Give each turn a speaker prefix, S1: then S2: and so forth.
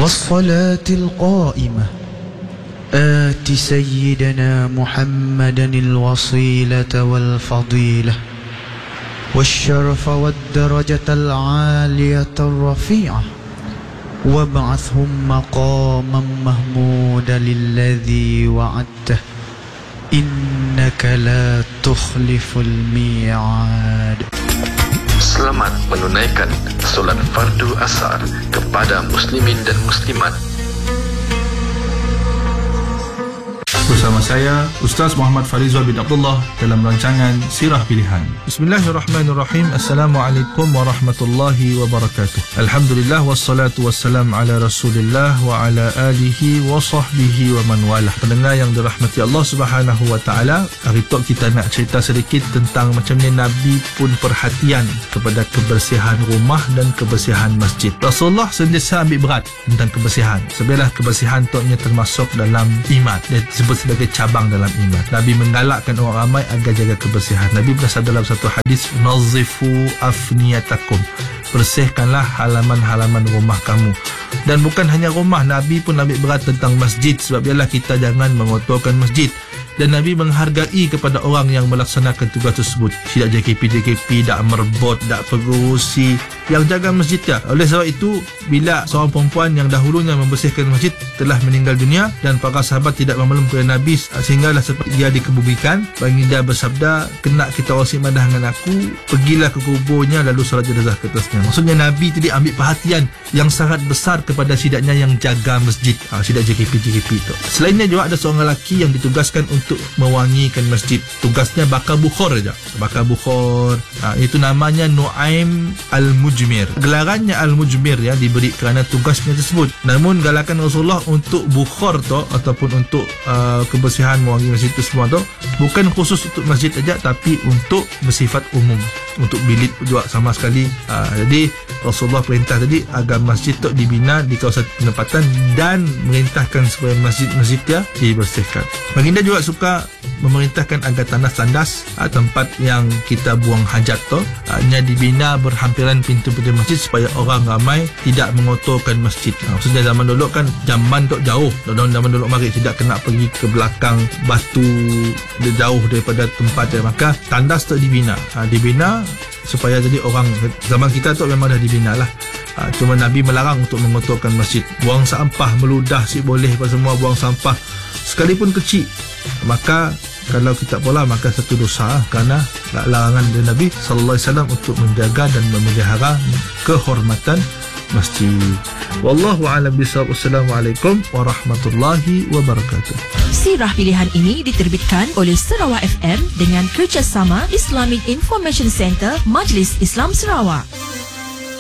S1: والصلاة القائمة آت سيدنا محمدا الوصيلة والفضيلة والشرف والدرجة العالية الرفيعة وابعثهم مقاما محمودا الذي وعدته إنك لا تخلف الميعاد.
S2: Selamat menunaikan solat fardu asar kepada muslimin dan muslimat.
S3: Bersama saya Ustaz Muhammad Farizal bin Abdullah dalam rancangan Sirah Pilihan. Bismillahirrahmanirrahim. Assalamualaikum warahmatullahi wabarakatuh. Alhamdulillah wassalatu wassalam ala Rasulillah wa ala alihi wa sahbihi wa man walah. Pendengar yang dirahmati Allah Subhanahu wa taala, hari tu kita nak cerita sedikit tentang macam ni Nabi pun perhatian kepada kebersihan rumah dan kebersihan masjid. Rasulullah sentiasa ambil berat tentang kebersihan. Sebenarnya kebersihan tu termasuk dalam iman. Dia sebagai cabang dalam iman. Nabi menggalakkan orang ramai agar jaga kebersihan. Nabi bersabda dalam satu hadis, nazifu afniyatakum, bersihkanlah halaman-halaman rumah kamu. Dan bukan hanya rumah, Nabi pun ambil berat tentang masjid. Sebab ialah kita jangan mengotorkan masjid. Dan Nabi menghargai kepada orang yang melaksanakan tugas tersebut. Tidak JKP, tak merebut, tak pengurusi, yang jaga masjid ya. Oleh sebab itu, bila seorang perempuan yang dahulunya membersihkan masjid telah meninggal dunia dan para sahabat tidak memeluk kepada Nabi sehinggalah seperti dia dikebumikan, baginda bersabda, kena kita wasi madah dengan aku, pergilah ke kuburnya lalu solat jenazah ke atasnya. Maksudnya Nabi tadi ambil perhatian yang sangat besar kepada sidaknya yang jaga masjid, sidak JKP itu. Selainnya juga ada seorang lelaki yang ditugaskan untuk mewangikan masjid. Tugasnya bakar bukhor saja. Bakar bukhor. Itu namanya Nu'aim Al-Mujmir. Gelarannya Al-Mujmir ya, diberi kerana tugasnya tersebut. Namun galakan Rasulullah untuk bukhor tu ataupun untuk kebersihan mewangi masjid itu semua tu bukan khusus untuk masjid saja, tapi untuk bersifat umum, untuk bilik juga sama sekali. Jadi Rasulullah perintah tadi agar masjid tu dibina di kawasan penempatan dan merintahkan supaya masjid-masjid dia dibersihkan. Baginda juga suka memerintahkan agar tandas-tandas tempat yang kita buang hajat tu hanya dibina berhampiran pintu-pintu masjid supaya orang ramai tidak mengotorkan masjid. Maksudnya zaman dulu kan zaman tu jauh, zaman dulu mari tidak kena pergi ke belakang batu jauh daripada tempat dia, maka tandas tu dibina supaya jadi orang zaman kita tu memang dah dibina lah. Cuma Nabi melarang untuk mengotorkan masjid. Buang sampah meludah si boleh apa semua, buang sampah sekalipun kecil, maka kalau kita pola maka satu dosa kerana larangan dari Nabi sallallahu alaihi wasallam untuk menjaga dan memelihara kehormatan masjid. Wallahu a'lam bishawab. Assalamualaikum warahmatullahi wabarakatuh.
S4: Sirah Pilihan ini diterbitkan oleh Sarawak FM dengan kerjasama Islamic Information Center Majlis Islam Sarawak.